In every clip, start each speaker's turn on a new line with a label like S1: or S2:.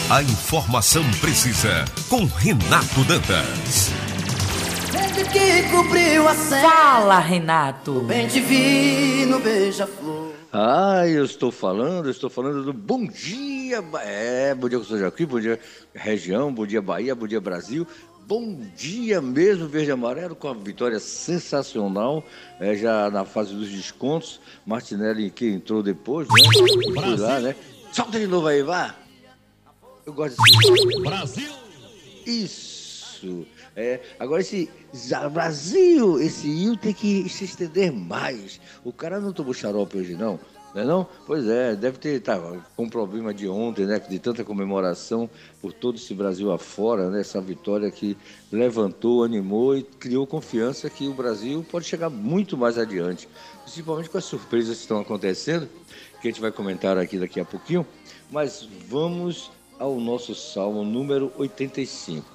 S1: A informação precisa com Renato Dantas.
S2: Que cobriu a cena.
S3: Fala, Renato.
S2: Bem te vi no beija-flor.
S4: Eu estou falando do Bom Dia. Bom dia, São Joaquim, bom dia, região, bom dia, Bahia, bom dia, Brasil. Bom dia mesmo, verde e amarelo, com a vitória sensacional, já na fase dos descontos. Martinelli que entrou depois, né? Foi lá, né? Solta de novo aí, vá. Eu gosto disso.
S5: Brasil!
S4: Isso. Agora esse Brasil, esse I tem que se estender mais. O cara não tomou xarope hoje, não. Não é não? Pois é, deve ter, com problema de ontem, né? De tanta comemoração por todo esse Brasil afora, né? Essa vitória que levantou, animou e criou confiança que o Brasil pode chegar muito mais adiante. Principalmente com as surpresas que estão acontecendo, que a gente vai comentar aqui daqui a pouquinho. Mas vamos ao nosso Salmo número 85.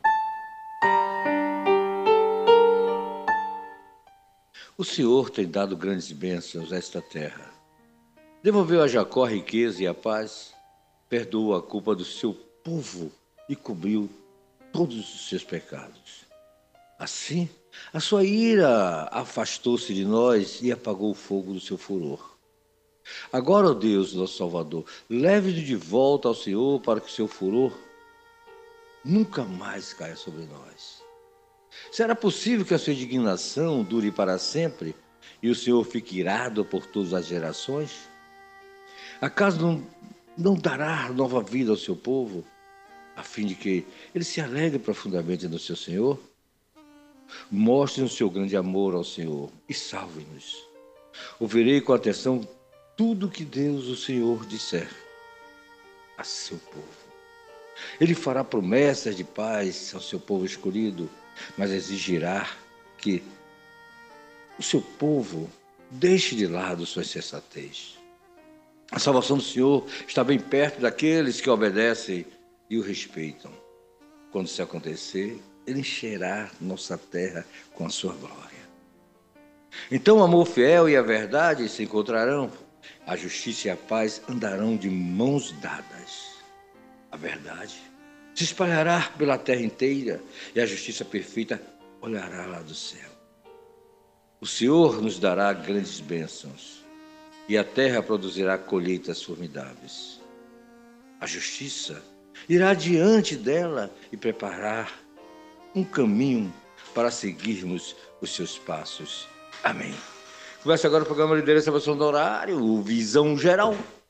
S4: O Senhor tem dado grandes bênçãos a esta terra. Devolveu a Jacó a riqueza e a paz, perdoou a culpa do seu povo e cobriu todos os seus pecados. Assim, a sua ira afastou-se de nós e apagou o fogo do seu furor. Agora, ó Deus, nosso Salvador, leve-nos de volta ao Senhor para que o seu furor nunca mais caia sobre nós. Será possível que a sua indignação dure para sempre e o Senhor fique irado por todas as gerações? Acaso não dará nova vida ao seu povo, a fim de que ele se alegre profundamente no seu Senhor? Mostre o seu grande amor ao Senhor e salve-nos. Ouvirei com atenção tudo que Deus, o Senhor, disser a seu povo. Ele fará promessas de paz ao seu povo escolhido, mas exigirá que o seu povo deixe de lado sua insensatez. A salvação do Senhor está bem perto daqueles que obedecem e o respeitam. Quando isso acontecer, Ele encherá nossa terra com a sua glória. Então o amor fiel e a verdade se encontrarão. A justiça e a paz andarão de mãos dadas. A verdade se espalhará pela terra inteira e a justiça perfeita olhará lá do céu. O Senhor nos dará grandes bênçãos e a terra produzirá colheitas formidáveis. A justiça irá diante dela e preparar um caminho para seguirmos os seus passos. Amém. Começa agora o programa Liderança Evolução do Horário, Visão Geral.